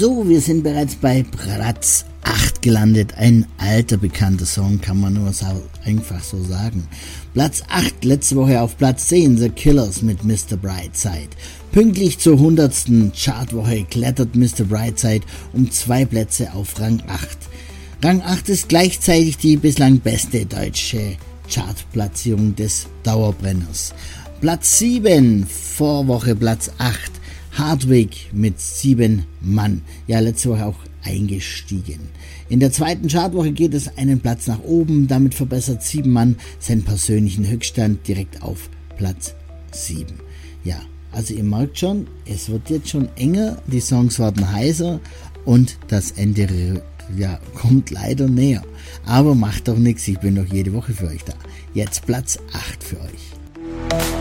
So, wir sind bereits bei Platz 8 gelandet. Ein alter, bekannter Song, kann man nur einfach so sagen. Platz 8, letzte Woche auf Platz 10, The Killers mit Mr. Brightside. Pünktlich zur 100. Chartwoche klettert Mr. Brightside um 2 Plätze auf Rang 8. Rang 8 ist gleichzeitig die bislang beste deutsche Chartplatzierung des Dauerbrenners. Platz 7, Vorwoche Platz 8, Hardwick mit 7 Mann. Ja, letzte Woche auch eingestiegen. In der zweiten Chartwoche geht es einen Platz nach oben, damit verbessert 7 Mann seinen persönlichen Höchststand direkt auf Platz 7. Ja, also ihr merkt schon, es wird jetzt schon enger, die Songs werden heißer und das Ende kommt leider näher. Aber macht doch nichts, ich bin doch jede Woche für euch da. Jetzt Platz 8 für euch.